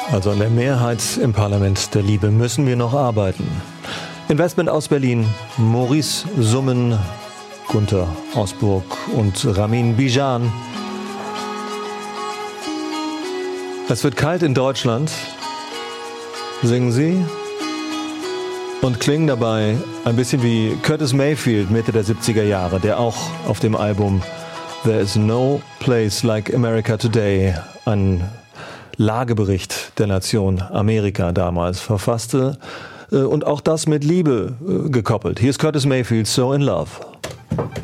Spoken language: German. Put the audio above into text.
Also an der Mehrheit im Parlament der Liebe müssen wir noch arbeiten. Investment aus Berlin, Maurice Summen, Gunther Ausburg und Ramin Bijan. Es wird kalt in Deutschland, singen sie und klingen dabei ein bisschen wie Curtis Mayfield Mitte der 70er Jahre, der auch auf dem Album There is no place like America today, ein Lagebericht der Nation Amerika damals verfasste und auch das mit Liebe gekoppelt. Hier ist Curtis Mayfield, So in Love.